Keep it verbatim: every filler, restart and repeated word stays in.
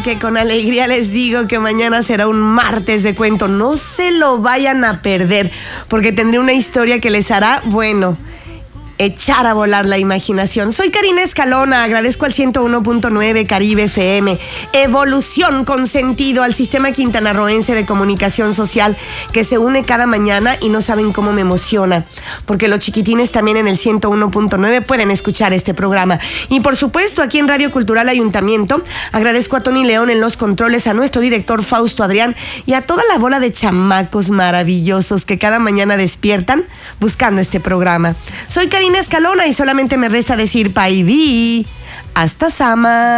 que con alegría les digo que mañana será un martes de cuento. No se lo vayan a perder, porque tendré una historia que les hará, bueno, echar a volar la imaginación. Soy Karina Escalona, agradezco al ciento uno punto nueve Caribe F M, Evolución con Sentido, al Sistema Quintanarroense de Comunicación Social, que se une cada mañana y no saben cómo me emociona, porque los chiquitines también en el ciento uno punto nueve pueden escuchar este programa. Y por supuesto, aquí en Radio Cultural Ayuntamiento, agradezco a Tony León en los controles, a nuestro director Fausto Adrián y a toda la bola de chamacos maravillosos que cada mañana despiertan buscando este programa. Soy Karina Escalona y solamente me resta decir bye bye. Hasta sama.